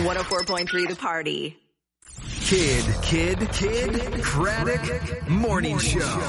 104.3 The Party. Kid Craddock Morning Show.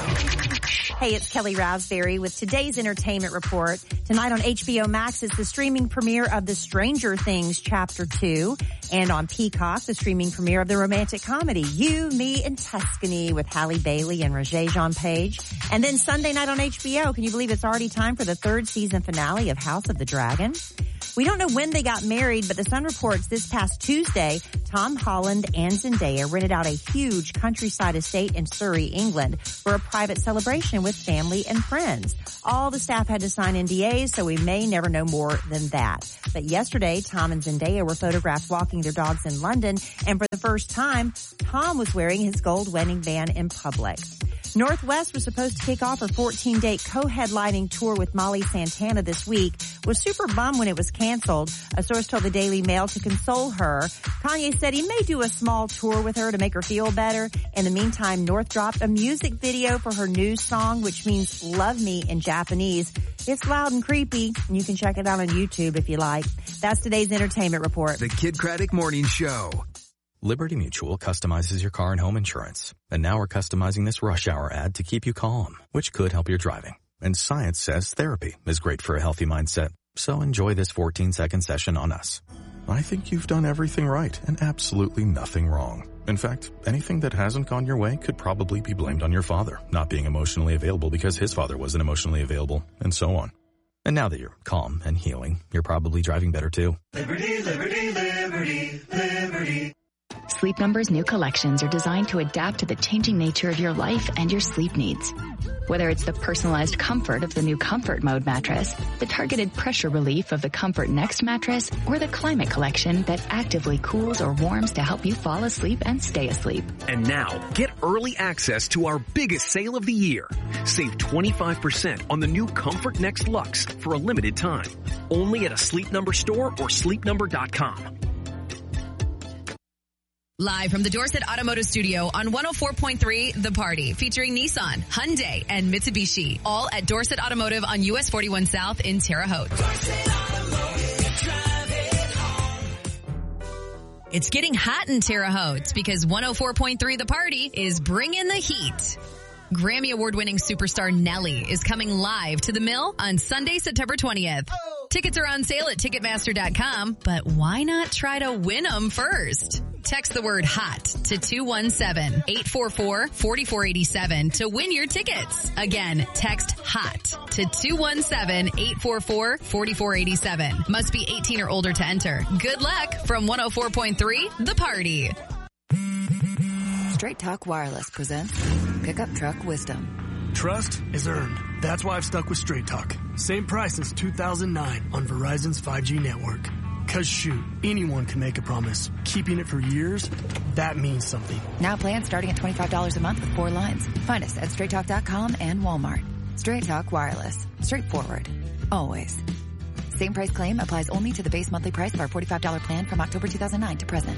Hey, it's Kelly Raspberry with today's entertainment report. Tonight on HBO Max is the streaming premiere of The Stranger Things Chapter 2. And on Peacock, the streaming premiere of the romantic comedy You, Me, and Tuscany with Halle Bailey and Regé-Jean Page. And then Sunday night on HBO, can you believe it's already time for the third season finale of House of the Dragon? We don't know when they got married, but The Sun reports this past Tuesday, Tom Holland and Zendaya rented out a huge countryside estate in Surrey, England for a private celebration with family and friends. All the staff had to sign NDAs, so we may never know more than that. But yesterday, Tom and Zendaya were photographed walking their dogs in London, and for the first time, Tom was wearing his gold wedding band in public. Northwest was supposed to kick off her 14-date co-headlining tour with Molly Santana this week. Was super bummed when it was canceled. A source told the Daily Mail to console her. Kanye said he may do a small tour with her to make her feel better. In the meantime, North dropped a music video for her new song, which means Love Me in Japanese. It's loud and creepy, and you can check it out on YouTube if you like. That's today's entertainment report. The Kid Craddock Morning Show. Liberty Mutual customizes your car and home insurance. And now we're customizing this rush hour ad to keep you calm, which could help your driving. And science says therapy is great for a healthy mindset. So enjoy this 14-second session on us. I think you've done everything right and absolutely nothing wrong. In fact, anything that hasn't gone your way could probably be blamed on your father not being emotionally available because his father wasn't emotionally available, and so on. And now that you're calm and healing, you're probably driving better too. Liberty, liberty, liberty, liberty. Sleep Number's new collections are designed to adapt to the changing nature of your life and your sleep needs. Whether it's the personalized comfort of the new Comfort Mode mattress, the targeted pressure relief of the Comfort Next mattress, or the Climate Collection that actively cools or warms to help you fall asleep and stay asleep. And now, get early access to our biggest sale of the year. Save 25% on the new Comfort Next Luxe for a limited time. Only at a Sleep Number store or sleepnumber.com. Live from the Dorset Automotive Studio on 104.3 The Party, featuring Nissan, Hyundai, and Mitsubishi, all at Dorset Automotive on US 41 South in Terre Haute. It's getting hot in Terre Haute because 104.3 The Party is bringing the heat. Grammy Award-winning superstar Nelly is coming live to the Mill on Sunday, September 20th. Tickets are on sale at Ticketmaster.com, but why not try to win them first? Text the word HOT to 217-844-4487 to win your tickets. Again, text HOT to 217-844-4487. Must be 18 or older to enter. Good luck from 104.3 The Party. Straight Talk Wireless presents Pickup Truck Wisdom. Trust is earned. That's why I've stuck with Straight Talk. Same price since 2009 on Verizon's 5G network. Cause shoot, anyone can make a promise. Keeping it for years, that means something. Now plans starting at $25 a month with 4 lines. Find us at straighttalk.com and Walmart. Straight Talk Wireless. Straightforward. Always. Same price claim applies only to the base monthly price of our $45 plan from October 2009 to present.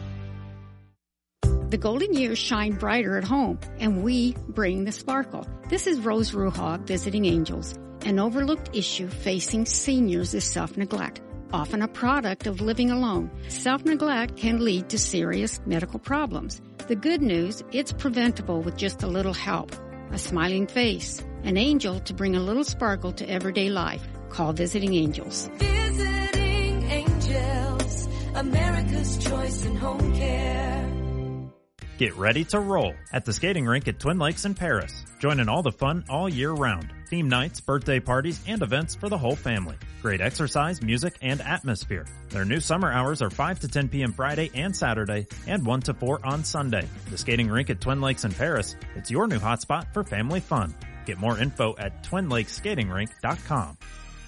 The golden years shine brighter at home, and we bring the sparkle. This is Rose Ruha, Visiting Angels. An overlooked issue facing seniors is self-neglect, often a product of living alone. Self-neglect can lead to serious medical problems. The good news, it's preventable with just a little help. A smiling face, an angel to bring a little sparkle to everyday life. Call Visiting Angels. Visiting Angels, America's choice in home care. Get ready to roll at the skating rink at Twin Lakes in Paris. Join in all the fun all year round. Theme nights, birthday parties, and events for the whole family. Great exercise, music, and atmosphere. Their new summer hours are 5 to 10 p.m. Friday and Saturday, and 1 to 4 on Sunday. The skating rink at Twin Lakes in Paris. It's your new hotspot for family fun. Get more info at twinlakeskatingrink.com.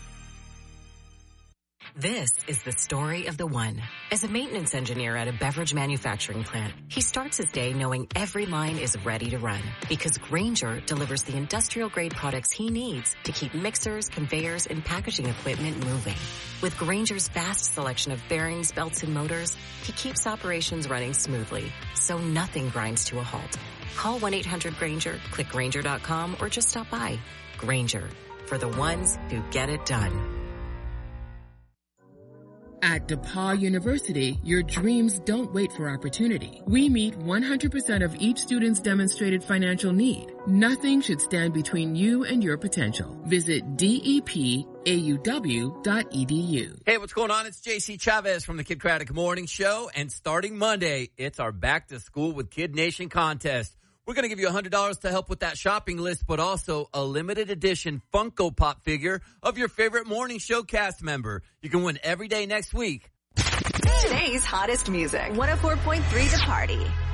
This is the story of the one. As a maintenance engineer at a beverage manufacturing plant, he starts his day knowing every line is ready to run because Grainger delivers the industrial-grade products he needs to keep mixers, conveyors, and packaging equipment moving. With Grainger's vast selection of bearings, belts, and motors, he keeps operations running smoothly, so nothing grinds to a halt. Call 1-800-GRAINGER, click Grainger.com, or just stop by. Grainger, for the ones who get it done. At DePaul University, your dreams don't wait for opportunity. We meet 100% of each student's demonstrated financial need. Nothing should stand between you and your potential. Visit depauw.edu. Hey, what's going on? It's JC Chavez from the Kid Craddock Morning Show. And starting Monday, it's our Back to School with Kid Nation contest. We're going to give you $100 to help with that shopping list, but also a limited edition Funko Pop figure of your favorite morning show cast member. You can win every day next week. Today's hottest music. 104.3 The Party.